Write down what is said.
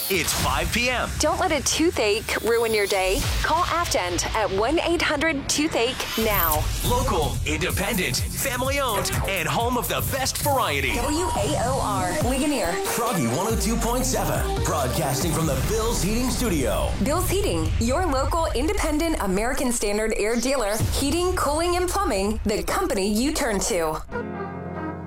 It's 5 p.m. Don't let a toothache ruin your day. Call Aftent at 1-800-TOOTHACHE now. Local, independent, family-owned, and home of the best variety. WAOR, Ligonier. Froggy 102.7, broadcasting from the Bill's Heating Studio. Bill's Heating, your local independent American Standard air dealer. Heating, cooling, and plumbing, the company you turn to.